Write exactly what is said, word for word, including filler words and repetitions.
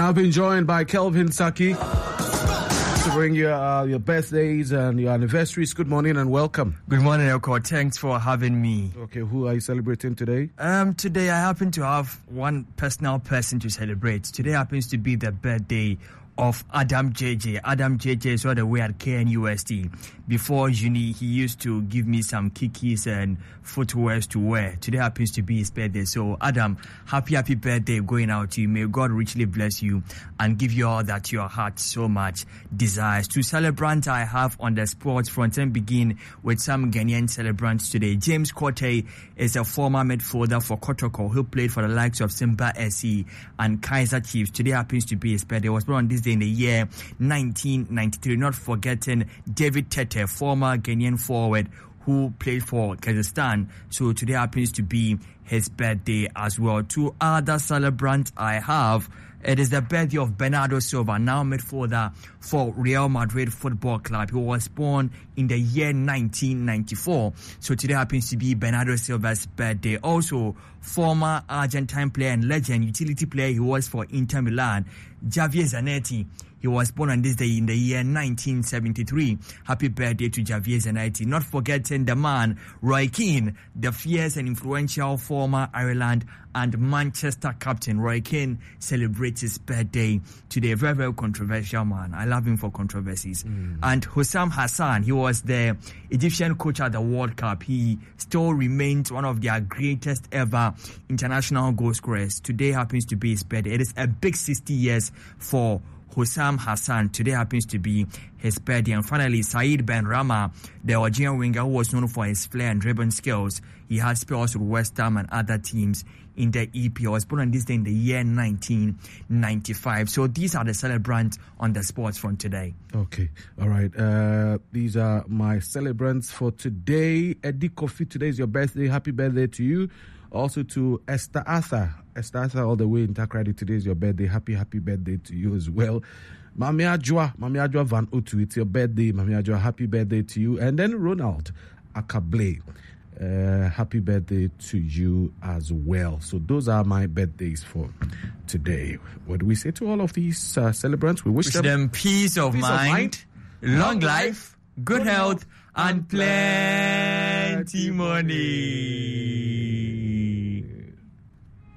I've been joined by Kelvin Saki to bring you uh, your birthdays and your anniversaries. Good morning and welcome. Good morning, Elko. Thanks for having me. Okay, who are you celebrating today? Um, today I happen to have one personal person to celebrate. Today happens to be the birthday of Adam J J. Adam J J is all the way at K N U S T. Before uni, he used to give me some kikis and footwears to wear. Today happens to be his birthday. So, Adam, happy, happy birthday going out to you. May God richly bless you and give you all that your heart so much desires. To celebrant, I have on the sports front and begin with some Ghanaian celebrants today. James Korte is a former midfielder for Kotoko who played for the likes of Simba S C and Kaiser Chiefs. Today happens to be his birthday. He was born on this day in the year nineteen ninety-three. Not forgetting David Tete, former Ghanaian forward who played for Kazakhstan. So today happens to be his birthday as well. Two other celebrants I have. It is the birthday of Bernardo Silva, now midfielder for Real Madrid Football Club. He was born in the year nineteen ninety-four. So today happens to be Bernardo Silva's birthday. Also, former Argentine player and legend, utility player he was for Inter Milan, Javier Zanetti. He was born on this day in the year nineteen seventy-three. Happy birthday to Javier Zanetti. Not forgetting the man, Roy Keane, the fierce and influential former Ireland and Manchester captain. Roy Keane celebrates his birthday today. Very, very controversial man. I love him for controversies. Mm. And Hussam Hassan, he was the Egyptian coach at the World Cup. He still remains one of their greatest ever international goal scorers. Today happens to be his birthday. It is a big sixty years for Hussam Hassan. Today happens to be his birthday. And finally, Saeed Ben Rama, the Algerian winger who was known for his flair and dribbling skills. He had spells with West Ham and other teams in the E P L. Was born on this day in the year nineteen ninety-five. So these are the celebrants on the sports front today. Okay, all right. Uh, these are my celebrants for today. Eddie Kofi, today is your birthday. Happy birthday to you. Also to Esther Arthur. Esther Arthur, all the way in Takrady. Today is your birthday. Happy, happy birthday to you as well. Mami Ajwa, Mami Ajwa Van Otu, it's your birthday. Mami Ajwa, happy birthday to you. And then Ronald Akable, uh, happy birthday to you as well. So those are my birthdays for today. What do we say to all of these uh, celebrants? We wish, wish them, them peace, of, peace mind, of mind, long life, good health, and plenty money.